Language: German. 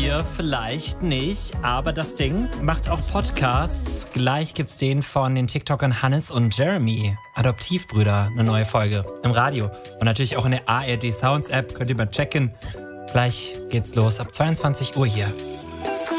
ihr vielleicht nicht, aber das Ding macht auch Podcasts. Gleich gibt's den von den TikTokern Hannes und Jeremy. Adoptivbrüder, eine neue Folge im Radio. Und natürlich auch in der ARD Sounds App, könnt ihr mal checken. Gleich geht's los ab 22 Uhr hier.